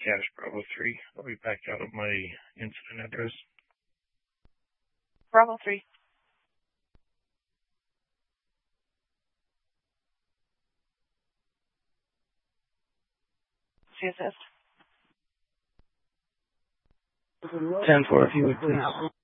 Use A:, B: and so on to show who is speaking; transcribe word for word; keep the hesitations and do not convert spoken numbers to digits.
A: Cash Bravo three. I'll be back out of my incident address.
B: Bravo three. C assist.
A: ten four, if you would please.